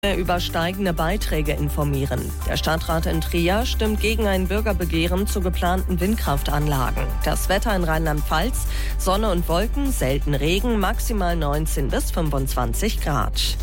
Über steigende Beiträge informieren. Der Stadtrat in Trier stimmt gegen ein Bürgerbegehren zu geplanten Windkraftanlagen. Das Wetter in Rheinland-Pfalz: Sonne und Wolken, selten Regen, maximal 19 bis 25 Grad.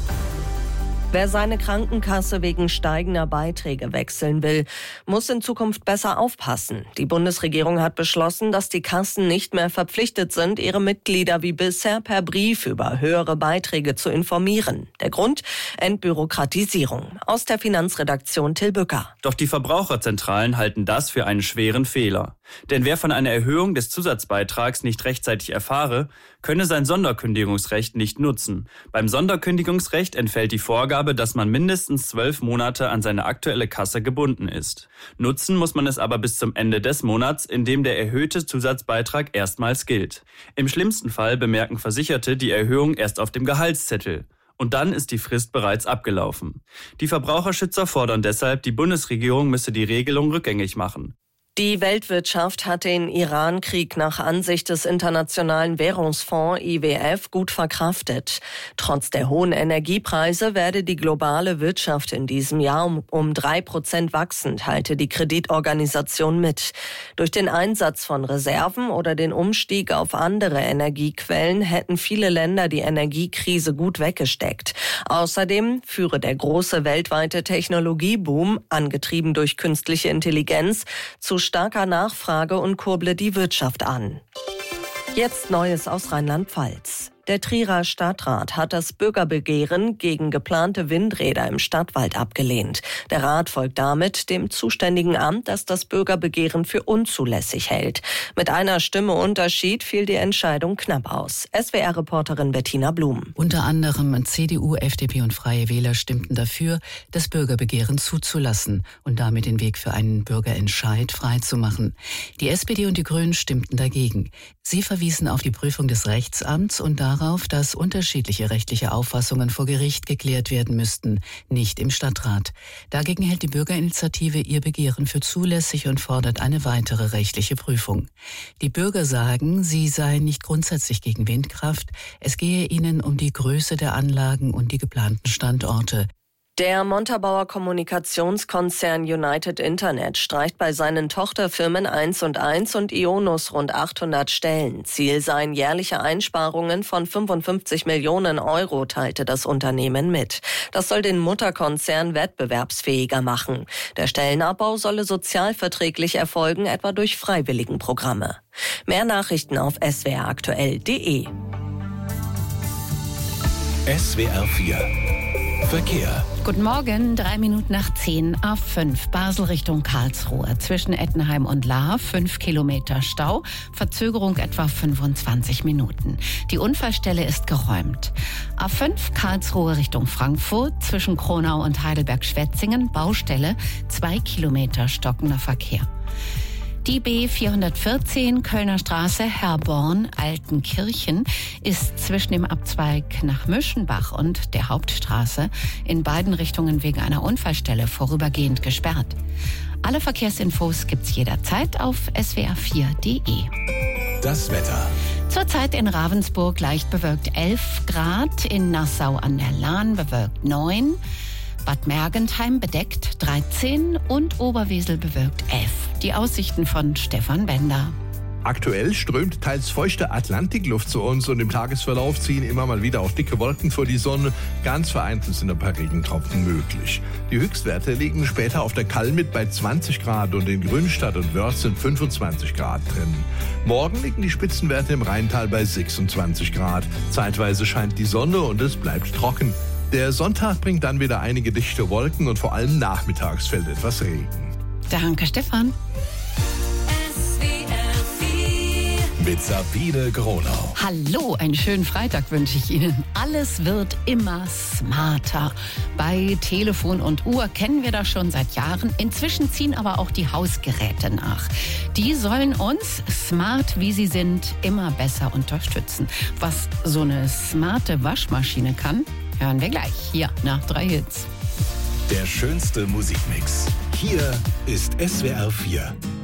Wer seine Krankenkasse wegen steigender Beiträge wechseln will, muss in Zukunft besser aufpassen. Die Bundesregierung hat beschlossen, dass die Kassen nicht mehr verpflichtet sind, ihre Mitglieder wie bisher per Brief über höhere Beiträge zu informieren. Der Grund: Entbürokratisierung. Aus der Finanzredaktion Till Bücker. Doch die Verbraucherzentralen halten das für einen schweren Fehler. Denn wer von einer Erhöhung des Zusatzbeitrags nicht rechtzeitig erfahre, könne sein Sonderkündigungsrecht nicht nutzen. Beim Sonderkündigungsrecht entfällt die Vorgabe, dass man mindestens 12 Monate an seine aktuelle Kasse gebunden ist. Nutzen muss man es aber bis zum Ende des Monats, in dem der erhöhte Zusatzbeitrag erstmals gilt. Im schlimmsten Fall bemerken Versicherte die Erhöhung erst auf dem Gehaltszettel. Und dann ist die Frist bereits abgelaufen. Die Verbraucherschützer fordern deshalb, die Bundesregierung müsse die Regelung rückgängig machen. Die Weltwirtschaft hat den Iran-Krieg nach Ansicht des Internationalen Währungsfonds IWF gut verkraftet. Trotz der hohen Energiepreise werde die globale Wirtschaft in diesem Jahr um 3% wachsen, teilte die Kreditorganisation mit. Durch den Einsatz von Reserven oder den Umstieg auf andere Energiequellen hätten viele Länder die Energiekrise gut weggesteckt. Außerdem führe der große weltweite Technologieboom, angetrieben durch künstliche Intelligenz, zu starker Nachfrage und kurble die Wirtschaft an. Jetzt Neues aus Rheinland-Pfalz. Der Trierer Stadtrat hat das Bürgerbegehren gegen geplante Windräder im Stadtwald abgelehnt. Der Rat folgt damit dem zuständigen Amt, das das Bürgerbegehren für unzulässig hält. Mit einer Stimme Unterschied fiel die Entscheidung knapp aus. SWR-Reporterin Bettina Blum. Unter anderem CDU, FDP und Freie Wähler stimmten dafür, das Bürgerbegehren zuzulassen und damit den Weg für einen Bürgerentscheid freizumachen. Die SPD und die Grünen stimmten dagegen. Sie verwiesen auf die Prüfung des Rechtsamts und darauf, dass unterschiedliche rechtliche Auffassungen vor Gericht geklärt werden müssten, nicht im Stadtrat. Dagegen hält die Bürgerinitiative ihr Begehren für zulässig und fordert eine weitere rechtliche Prüfung. Die Bürger sagen, sie seien nicht grundsätzlich gegen Windkraft, es gehe ihnen um die Größe der Anlagen und die geplanten Standorte. Der Montabaur Kommunikationskonzern United Internet streicht bei seinen Tochterfirmen 1&1 und Ionus rund 800 Stellen. Ziel seien jährliche Einsparungen von 55 Millionen Euro, teilte das Unternehmen mit. Das soll den Mutterkonzern wettbewerbsfähiger machen. Der Stellenabbau solle sozialverträglich erfolgen, etwa durch Freiwilligenprogramme. Mehr Nachrichten auf swraktuell.de. SWR 4 Verkehr. Guten Morgen, 3 Minuten nach 10, A5, Basel Richtung Karlsruhe. Zwischen Ettenheim und Lahr 5 Kilometer Stau, Verzögerung etwa 25 Minuten. Die Unfallstelle ist geräumt. A5, Karlsruhe Richtung Frankfurt, zwischen Kronau und Heidelberg-Schwetzingen, Baustelle, 2 Kilometer stockender Verkehr. Die B414 Kölner Straße, Herborn, Altenkirchen ist zwischen dem Abzweig nach Müschenbach und der Hauptstraße in beiden Richtungen wegen einer Unfallstelle vorübergehend gesperrt. Alle Verkehrsinfos gibt's jederzeit auf swr4.de. Das Wetter. Zurzeit in Ravensburg leicht bewölkt 11 Grad, in Nassau an der Lahn bewölkt 9, Bad Mergentheim bedeckt 13 und Oberwesel bewölkt 11. Die Aussichten von Stefan Bender. Aktuell strömt teils feuchte Atlantikluft zu uns und im Tagesverlauf ziehen immer mal wieder auch dicke Wolken vor die Sonne. Ganz vereinzelt sind ein paar Regentropfen möglich. Die Höchstwerte liegen später auf der Kalmit bei 20 Grad und in Grünstadt und Wörth sind 25 Grad drin. Morgen liegen die Spitzenwerte im Rheintal bei 26 Grad. Zeitweise scheint die Sonne und es bleibt trocken. Der Sonntag bringt dann wieder einige dichte Wolken und vor allem nachmittags fällt etwas Regen. Danke, Stefan. Mit Sabine Gronau. Hallo, einen schönen Freitag wünsche ich Ihnen. Alles wird immer smarter. Bei Telefon und Uhr kennen wir das schon seit Jahren. Inzwischen ziehen aber auch die Hausgeräte nach. Die sollen uns, smart wie sie sind, immer besser unterstützen. Was so eine smarte Waschmaschine kann, hören wir gleich hier nach 3 Hits. Der schönste Musikmix. Hier ist SWR 4.